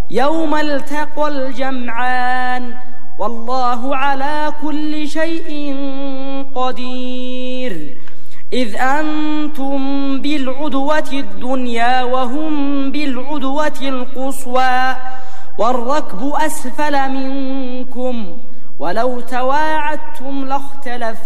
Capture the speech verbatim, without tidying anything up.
يوم التقى الجمعان والله على كل شيء قدير. إذ أنتم بالعدوة الدنيا وهم بالعدوة القصوى والركب أسفل منكم ولو تواعدتم لاختلفتم